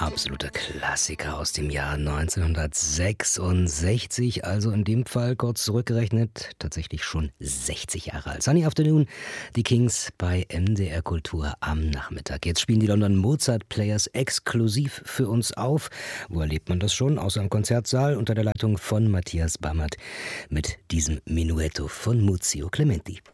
Absoluter Klassiker aus dem Jahr 1966, also in dem Fall kurz zurückgerechnet, tatsächlich schon 60 Jahre alt. Sunny Afternoon, die Kings bei MDR Kultur am Nachmittag. Jetzt spielen die London Mozart Players exklusiv für uns auf. Wo erlebt man das schon? Außer im Konzertsaal unter der Leitung von Matthias Bammert mit diesem Menuetto von Muzio Clementi.